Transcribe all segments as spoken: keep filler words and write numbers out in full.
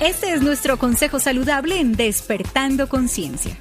Este es nuestro consejo saludable en Despertando Conciencia.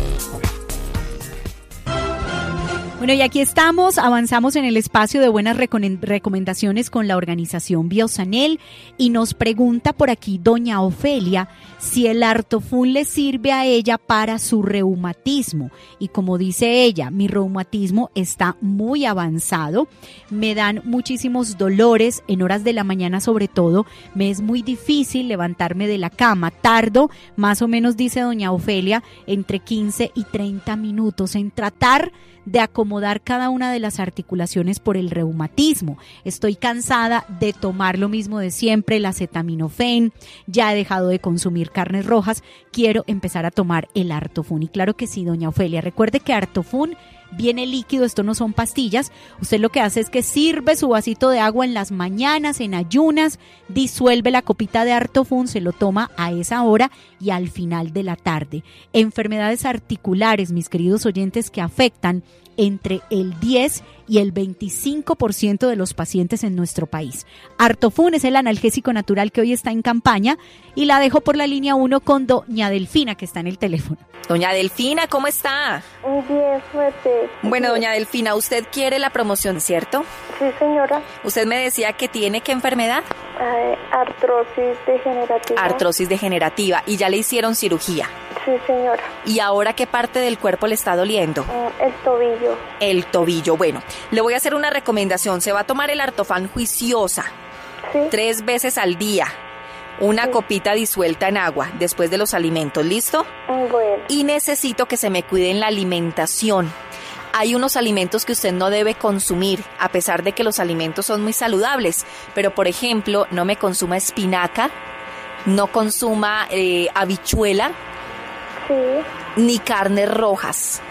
Bueno, y aquí estamos, avanzamos en el espacio de buenas recomendaciones con la organización Biosanel y nos pregunta por aquí doña Ofelia si el Artofun le sirve a ella para su reumatismo. Y como dice ella, mi reumatismo está muy avanzado, me dan muchísimos dolores en horas de la mañana sobre todo, me es muy difícil levantarme de la cama, tardo más o menos, dice doña Ofelia, entre quince y treinta minutos en tratar de acomodar cada una de las articulaciones por el reumatismo. Estoy cansada de tomar lo mismo de siempre, el acetaminofén, ya he dejado de consumir carnes rojas, quiero empezar a tomar el Artofun. Y claro que sí, doña Ofelia, recuerde que Artofun viene líquido, esto no son pastillas. Usted lo que hace es que sirve su vasito de agua en las mañanas, en ayunas, disuelve la copita de Artofun, se lo toma a esa hora y al final de la tarde. Enfermedades articulares, mis queridos oyentes, que afectan entre el diez y el veinticinco por ciento de los pacientes en nuestro país. Artofun es el analgésico natural que hoy está en campaña y la dejo por la línea uno con doña Delfina, que está en el teléfono. Doña Delfina, ¿cómo está? Bien, fuerte. Bueno, doña Delfina, usted quiere la promoción, ¿cierto? Sí, señora. Usted me decía que tiene ¿qué enfermedad? Eh, artrosis degenerativa. Artrosis degenerativa. ¿Y ya le hicieron cirugía? Sí, señora. ¿Y ahora qué parte del cuerpo le está doliendo? Mm, el tobillo. El tobillo. Bueno, le voy a hacer una recomendación. Se va a tomar el Artofan Juiciosa. Sí. Tres veces al día. Una sí. copita disuelta en agua después de los alimentos, ¿listo? Bueno. Y necesito que se me cuide en la alimentación. Hay unos alimentos que usted no debe consumir, a pesar de que los alimentos son muy saludables. Pero, por ejemplo, no me consuma espinaca, no consuma eh, habichuela, sí. ni carnes rojas.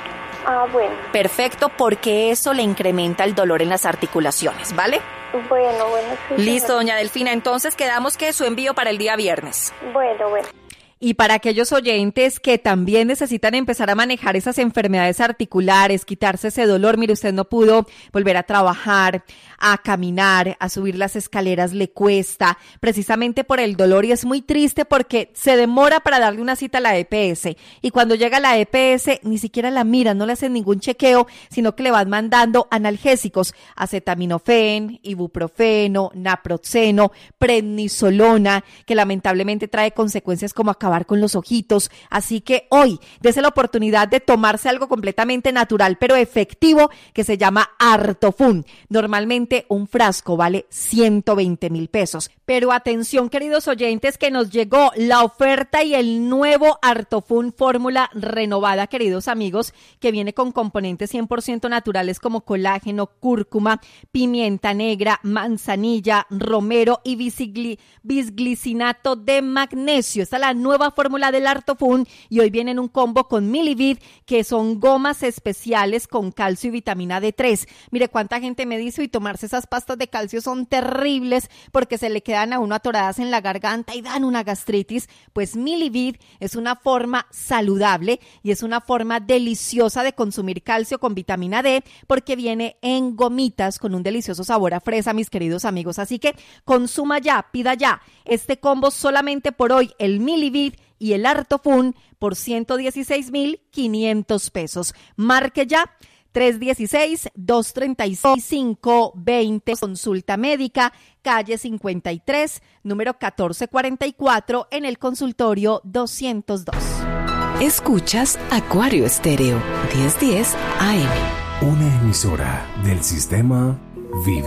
Ah, bueno. Perfecto, porque eso le incrementa el dolor en las articulaciones, ¿vale? Bueno, bueno, sí. Listo, señora. doña Delfina, entonces quedamos que su envío para el día viernes. Bueno, bueno. Y para aquellos oyentes que también necesitan empezar a manejar esas enfermedades articulares, quitarse ese dolor, mire, usted no pudo volver a trabajar, a caminar, a subir las escaleras, le cuesta, precisamente por el dolor, y es muy triste porque se demora para darle una cita a la E P S, y cuando llega la E P S ni siquiera la miran, no le hacen ningún chequeo, sino que le van mandando analgésicos, acetaminofén, ibuprofeno, naproxeno, prednisolona, que lamentablemente trae consecuencias como acabar con los ojitos. Así que hoy dése la oportunidad de tomarse algo completamente natural pero efectivo que se llama Artofun. Normalmente un frasco vale ciento veinte mil pesos. Pero atención, queridos oyentes, que nos llegó la oferta y el nuevo Artofun fórmula renovada, queridos amigos, que viene con componentes cien por ciento naturales como colágeno, cúrcuma, pimienta negra, manzanilla, romero y bisgli- bisglicinato de magnesio. Esta es la nueva fórmula del Artofun y hoy viene en un combo con Milivid, que son gomas especiales con calcio y vitamina D tres. Mire cuánta gente me dice, y tomarse esas pastas de calcio son terribles porque se le quedan a uno atoradas en la garganta y dan una gastritis. Pues Milivid es una forma saludable y es una forma deliciosa de consumir calcio con vitamina D porque viene en gomitas con un delicioso sabor a fresa, mis queridos amigos. Así que consuma ya, pida ya este combo solamente por hoy, el Milivid y el Artofun por ciento dieciséis mil quinientos pesos. Marque ya tres uno seis, dos tres seis, cinco dos cero, consulta médica, calle cincuenta y tres, número catorce cuarenta y cuatro, en el consultorio doscientos dos. Escuchas Acuario Estéreo, diez diez A M. Una emisora del sistema Vive.